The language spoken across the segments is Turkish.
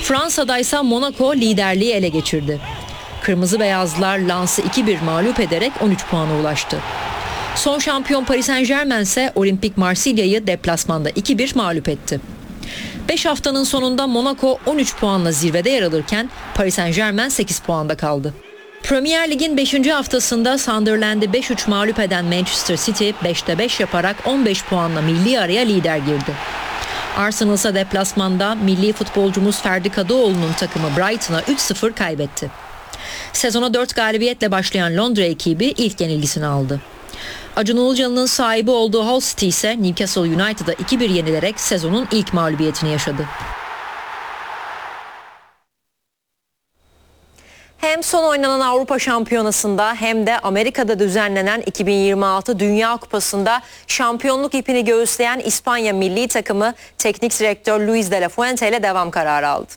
Fransa'da ise Monaco liderliği ele geçirdi. Kırmızı beyazlar Lens'i 2-1 mağlup ederek 13 puana ulaştı. Son şampiyon Paris Saint-Germain ise Olimpik Marsilya'yı deplasmanda 2-1 mağlup etti. 5 haftanın sonunda Monaco 13 puanla zirvede yer alırken Paris Saint-Germain 8 puanda kaldı. Premier Lig'in 5. haftasında Sunderland'i 5-3 mağlup eden Manchester City 5'te 5 yaparak 15 puanla milli araya lider girdi. Arsenal ise deplasmanda milli futbolcumuz Ferdi Kadıoğlu'nun takımı Brighton'a 3-0 kaybetti. Sezona 4 galibiyetle başlayan Londra ekibi ilk yenilgisini aldı. Acun Ilıcalı'nın sahibi olduğu Hull City ise Newcastle United'a 2-1 yenilerek sezonun ilk mağlubiyetini yaşadı. Hem son oynanan Avrupa Şampiyonası'nda hem de Amerika'da düzenlenen 2026 Dünya Kupası'nda şampiyonluk ipini göğüsleyen İspanya milli takımı teknik direktör Luis de la Fuente ile devam kararı aldı.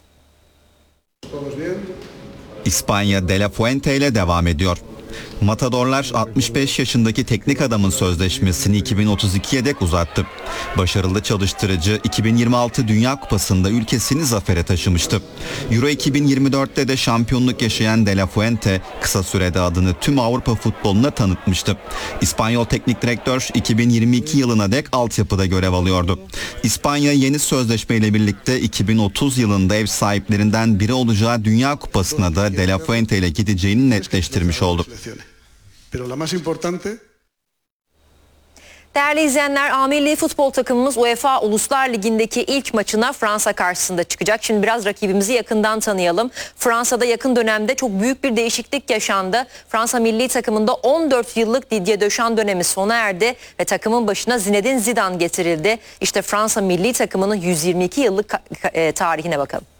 İspanya De La Fuente ile devam ediyor. Matadorlar 65 yaşındaki teknik adamın sözleşmesini 2032'ye dek uzattı. Başarılı çalıştırıcı 2026 Dünya Kupası'nda ülkesini zafere taşımıştı. Euro 2024'te de şampiyonluk yaşayan De La Fuente kısa sürede adını tüm Avrupa futboluna tanıtmıştı. İspanyol teknik direktör 2022 yılına dek altyapıda görev alıyordu. İspanya yeni sözleşmeyle birlikte 2030 yılında ev sahiplerinden biri olacağı Dünya Kupası'na da De La Fuente ile gideceğini netleştirmiş oldu. Değerli izleyenler, A milli futbol takımımız UEFA Uluslar Ligi'ndeki ilk maçına Fransa karşısında çıkacak. Şimdi biraz rakibimizi yakından tanıyalım. Fransa'da yakın dönemde çok büyük bir değişiklik yaşandı. Fransa milli takımında 14 yıllık Didier Deschamps dönemi sona erdi ve takımın başına Zinedine Zidane getirildi. İşte Fransa milli takımının 122 yıllık tarihine bakalım.